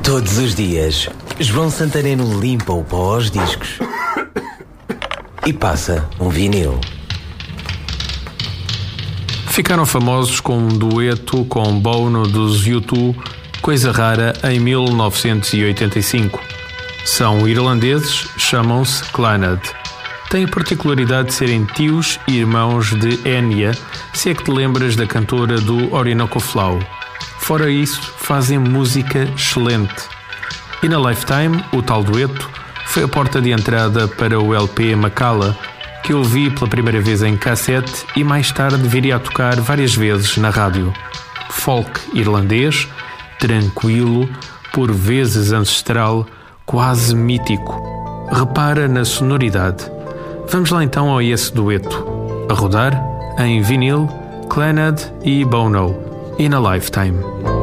Todos os dias, João Santareno limpa o pó aos discos e passa um vinil. Ficaram famosos com um dueto com Bono dos U2, Coisa Rara, em 1985. São irlandeses, chamam-se Clannad. Têm a particularidade de serem tios e irmãos de Enya, se é que te lembras da cantora do Orinoco Flow. Fora isso, fazem música excelente. E na Lifetime, o tal dueto foi a porta de entrada para o LP Macala, que eu ouvi pela primeira vez em cassete e mais tarde viria a tocar várias vezes na rádio. Folk irlandês, tranquilo, por vezes ancestral, quase mítico. Repara na sonoridade. Vamos lá então a esse dueto. A rodar, em vinil, Clannad e Bono. E na Lifetime.